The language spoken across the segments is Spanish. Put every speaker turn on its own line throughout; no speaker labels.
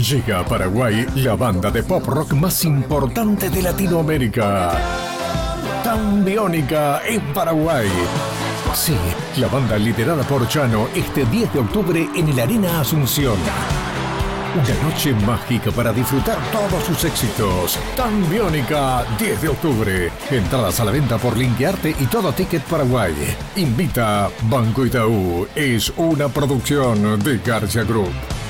Llega a Paraguay la banda de pop rock más importante de Latinoamérica. Tambiónica en Paraguay. Sí, la banda liderada por Chano este 10 de octubre en el Arena Asunción. Una noche mágica para disfrutar todos sus éxitos. Tambiónica, 10 de octubre. Entradas a la venta por Linkearte y Todo Ticket Paraguay. Invita Banco Itaú. Es una producción de García Group.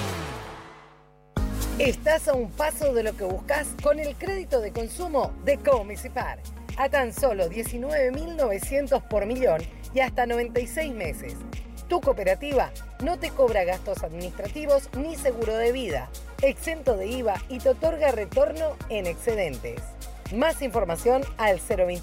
Estás a un paso de lo que buscas con el crédito de consumo de Comisipar. A tan solo 19.900 por millón y hasta 96 meses. Tu cooperativa no te cobra gastos administrativos ni seguro de vida, exento de IVA y te otorga retorno en excedentes. Más información al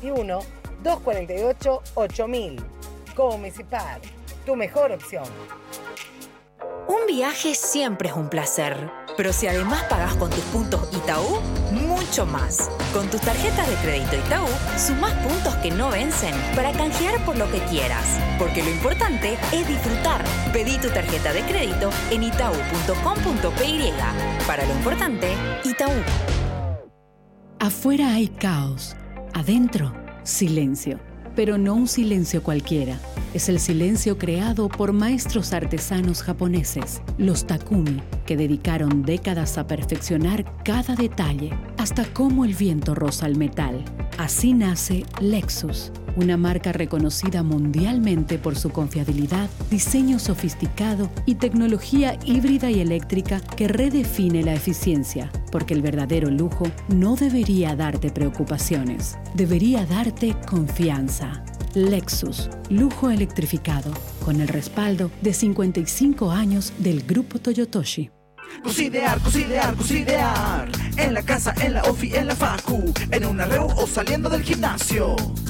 021-248-8000. Comisipar, tu mejor opción.
Un viaje siempre es un placer, pero si además pagás con tus puntos Itaú, mucho más. Con tus tarjetas de crédito Itaú, sumás puntos que no vencen para canjear por lo que quieras. Porque lo importante es disfrutar. Pedí tu tarjeta de crédito en itau.com.py. Para lo importante, Itaú.
Afuera hay caos. Adentro, silencio. Pero no un silencio cualquiera. Es el silencio creado por maestros artesanos japoneses, los Takumi, que dedicaron décadas a perfeccionar cada detalle, hasta cómo el viento roza el metal. Así nace Lexus, una marca reconocida mundialmente por su confiabilidad, diseño sofisticado y tecnología híbrida y eléctrica que redefine la eficiencia, porque el verdadero lujo no debería darte preocupaciones, debería darte confianza. Lexus, lujo electrificado, con el respaldo de 55 años del Grupo Toyotoshi.
Cocidear, cocidear, cocidear. En la casa, en la ofi, en la facu, en una reu o saliendo del gimnasio.